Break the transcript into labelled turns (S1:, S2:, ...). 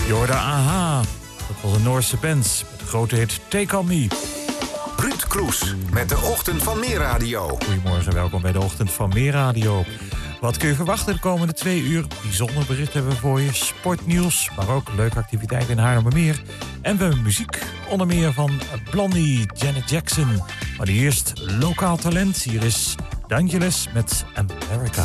S1: Je hoorde AHA. Dat was een Noorse band met de grote hit Take On Me.
S2: Ruud Kroes met de Ochtend van Meerradio.
S1: Goedemorgen, welkom bij de Ochtend van Meerradio. Wat kun je verwachten de komende 2 uur? Bijzonder bericht hebben we voor je. Sportnieuws, maar ook leuke activiteiten in Haarlemmermeer. En we hebben muziek, onder meer van Blondie, Janet Jackson. Maar eerst lokaal talent. Hier is D'Angeles met America.